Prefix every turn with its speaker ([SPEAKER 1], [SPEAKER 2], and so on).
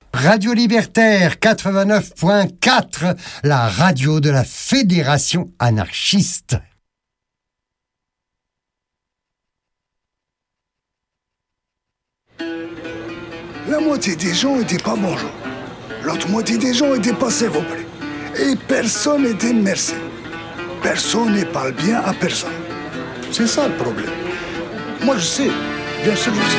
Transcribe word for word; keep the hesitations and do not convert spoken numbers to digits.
[SPEAKER 1] Radio Libertaire quatre-vingt-neuf point quatre, la radio de la Fédération anarchiste.
[SPEAKER 2] La moitié des gens étaient pas bonjour. L'autre moitié des gens étaient pas s'il vous plaît. Et personne n'était merci. Personne ne parle bien à personne. C'est ça le problème. Moi je sais, bien sûr je sais.